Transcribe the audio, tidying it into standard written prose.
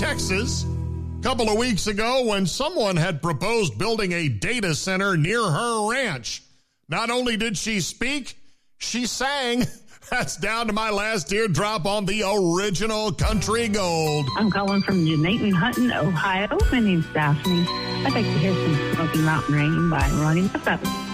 Texas, a couple of weeks ago when someone had proposed building a data center near her ranch. Not only did she speak, she sang. That's down to my last teardrop on the original Country Gold. I'm calling from Janayton, Hutton, Ohio. My name's Daphne. I'd like to hear some Smoky Mountain Rain by Ronnie Westbrook.